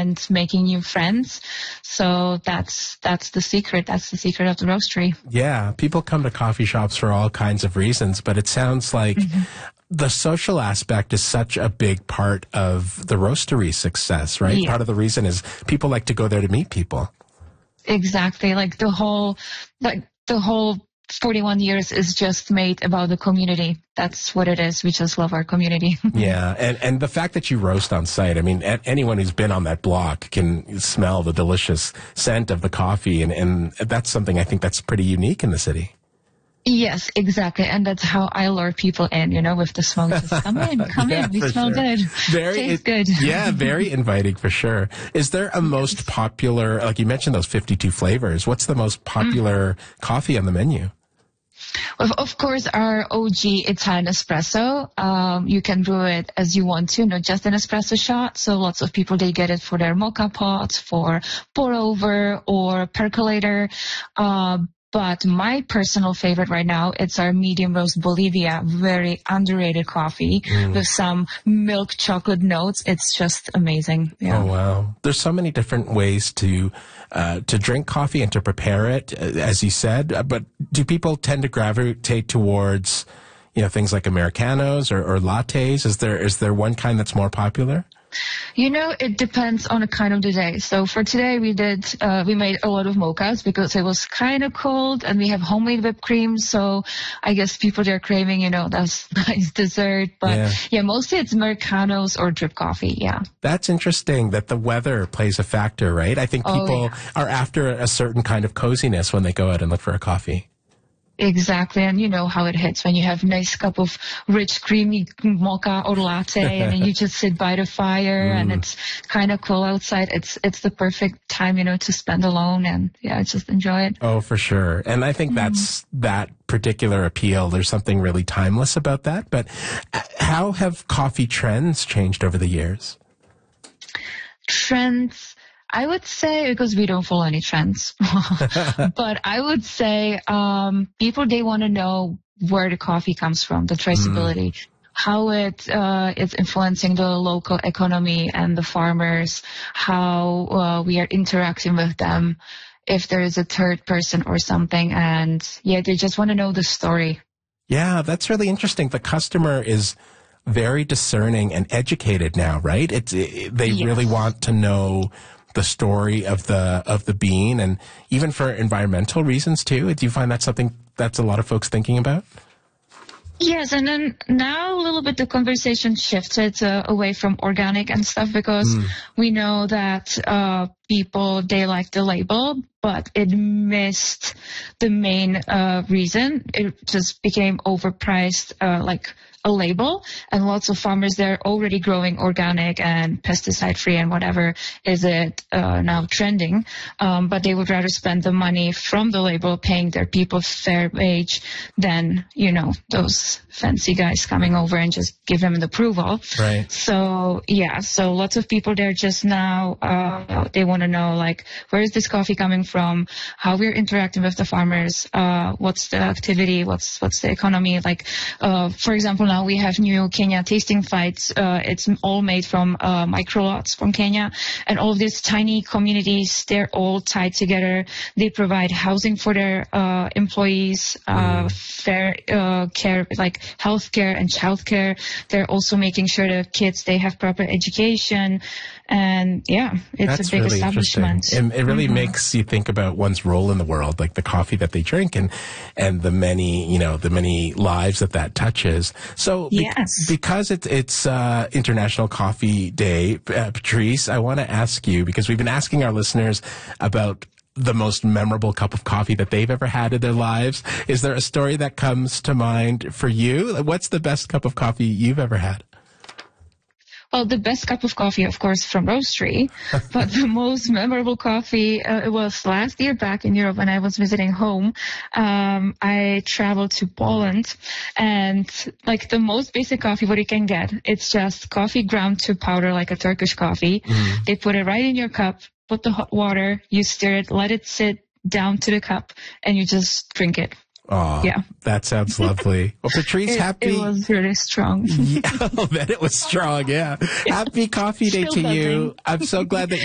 and making new friends. So that's the secret. That's the secret of the roastery. Yeah, people come to coffee shops for all kinds of reasons, but it sounds like the social aspect is such a big part of the roastery success, right? Yeah. Part of the reason is people like to go there to meet people. Exactly. Like the whole 41 years is just made about the community. That's what it is. We just love our community. Yeah. And the fact that you roast on site, I mean, anyone who's been on that block can smell the delicious scent of the coffee. And that's something I think that's pretty unique in the city. Yes, exactly. And that's how I lure people in, with the smoke. Just come in. We smell good. Tastes good. Yeah, very inviting for sure. Is there a most popular, like you mentioned those 52 flavors, what's the most popular coffee on the menu? Well, of course, our OG Italian espresso. You can brew it as you want to, not just an espresso shot. So lots of people, they get it for their mocha pots, for pour over or percolator. But my personal favorite right now, it's our medium roast Bolivia, very underrated coffee with some milk chocolate notes. It's just amazing. Yeah. Oh, wow. There's so many different ways to drink coffee and to prepare it, as you said. But do people tend to gravitate towards, things like Americanos or lattes? Is there one kind that's more popular? It depends on the kind of the day. So for today, we made a lot of mochas because it was kind of cold and we have homemade whipped cream. So I guess people, they're craving, that's nice dessert. But yeah, mostly it's Americanos or drip coffee. Yeah. That's interesting that the weather plays a factor, right? I think people are after a certain kind of coziness when they go out and look for a coffee. Exactly. And you know how it hits when you have a nice cup of rich, creamy mocha or latte and then you just sit by the fire and it's kind of cool outside. It's the perfect time, to spend alone and just enjoy it. Oh, for sure. And I think that's that particular appeal. There's something really timeless about that. But how have coffee trends changed over the years? Trends. I would say, because we don't follow any trends, but I would say people, they want to know where the coffee comes from, the traceability, how it's influencing the local economy and the farmers, how we are interacting with them, if there is a third person or something. And they just want to know the story. Yeah, that's really interesting. The customer is very discerning and educated now, right? They really want to know the story of the bean, and even for environmental reasons too. Do you find that's something that's a lot of folks thinking about? Yes, and then now a little bit the conversation shifted away from organic and stuff because we know that people, they like the label, but it missed the main reason. It just became overpriced, like a label, and lots of farmers, they're already growing organic and pesticide free and whatever is it now trending, but they would rather spend the money from the label paying their people fair wage than those fancy guys coming over and just give them an approval. Right. So so lots of people, they're just now they want to know, like, where is this coffee coming from, how we're interacting with the farmers, what's the activity, what's the economy, like for example, now we have new Kenya tasting fights. It's all made from micro lots from Kenya, and all of these tiny communities, they're all tied together. They provide housing for their employees, fair care, like healthcare and childcare. They're also making sure the kids, they have proper education, and it's That's a big really establishment. It really makes you think about one's role in the world, like the coffee that they drink and the many lives that touches. So because it's International Coffee Day, Patrice, I want to ask you, because we've been asking our listeners about the most memorable cup of coffee that they've ever had in their lives. Is there a story that comes to mind for you? What's the best cup of coffee you've ever had? Well, the best cup of coffee, of course, from Roastery, but the most memorable coffee, it was last year back in Europe when I was visiting home. I traveled to Poland, and like the most basic coffee what you can get, it's just coffee ground to powder like a Turkish coffee. They put it right in your cup, put the hot water, you stir it, let it sit down to the cup, and you just drink it. Oh, that sounds lovely. Well, Patrice, happy. It was really strong. I'll bet it was strong, Happy Coffee Day to you. I'm so glad that